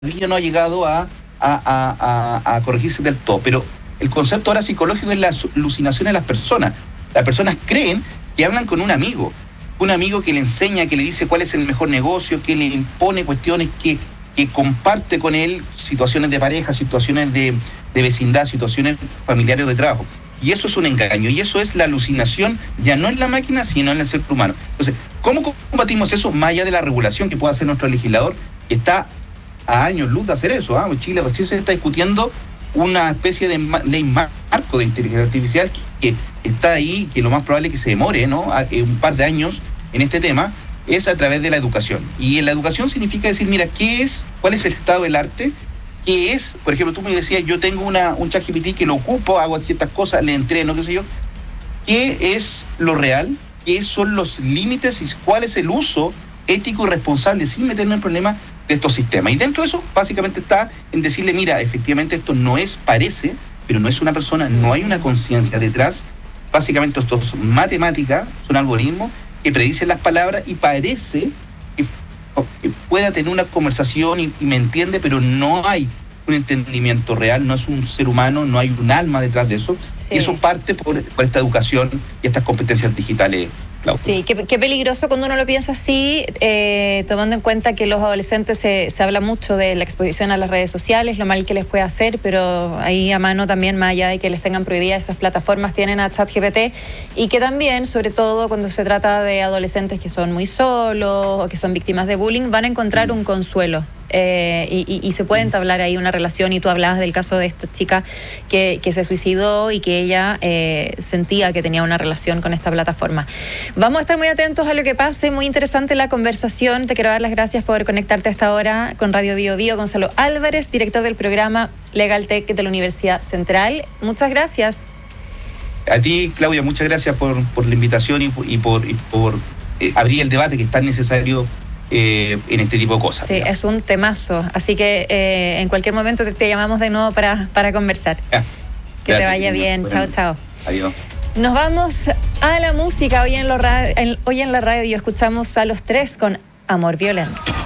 no ha llegado a corregirse del todo. Pero el concepto ahora psicológico es la alucinación de las personas. Las personas creen que hablan con un amigo que le enseña, que le dice cuál es el mejor negocio, que le impone cuestiones, que comparte con él situaciones de pareja, situaciones de vecindad, situaciones familiares o de trabajo. Y eso es un engaño, y eso es la alucinación, ya no en la máquina, sino en el ser humano. Entonces, ¿cómo combatimos eso más allá de la regulación que pueda hacer nuestro legislador, que está a años luz de hacer eso? En Chile recién se está discutiendo una especie de ley marco de inteligencia artificial que está ahí, que lo más probable es que se demore, un par de años en este tema, es a través de la educación. Y en la educación significa decir, mira, ¿cuál es el estado del arte? ¿Qué es? Por ejemplo, tú me decías, yo tengo un ChatGPT que lo ocupo, hago ciertas cosas, le entreno, qué sé yo. ¿Qué es lo real? ¿Qué son los límites y cuál es el uso ético y responsable sin meterme en problemas de estos sistemas? Y dentro de eso, básicamente está en decirle, mira, efectivamente esto parece, pero no es una persona, no hay una conciencia detrás. Básicamente esto es matemática, son algoritmos que predicen las palabras y parece que pueda tener una conversación y me entiende, pero no hay un entendimiento real, no es un ser humano, no hay un alma detrás de eso. Sí. Y eso parte por esta educación y estas competencias digitales. Claudia. Sí, qué peligroso cuando uno lo piensa así, tomando en cuenta que los adolescentes se habla mucho de la exposición a las redes sociales, lo mal que les puede hacer, pero ahí a mano también, más allá de que les tengan prohibidas esas plataformas, tienen a ChatGPT, y que también, sobre todo cuando se trata de adolescentes que son muy solos o que son víctimas de bullying, van a encontrar un consuelo. Y se puede entablar ahí una relación, y tú hablabas del caso de esta chica que se suicidó y que ella sentía que tenía una relación con esta plataforma. Vamos a estar muy atentos a lo que pase, muy interesante la conversación. Te quiero dar las gracias por conectarte a esta hora con Radio Bio Bio. Gonzalo Álvarez, director del programa LegalTech de la Universidad Central. Muchas gracias. A ti, Claudia, muchas gracias por la invitación y por abrir el debate que es tan necesario en este tipo de cosas. Sí, digamos. Es un temazo, así que en cualquier momento te llamamos de nuevo para conversar. Que te vaya bien. Chao, chao. Adiós. Nos vamos a la música. Hoy en la radio escuchamos a Los Tres con Amor Violento.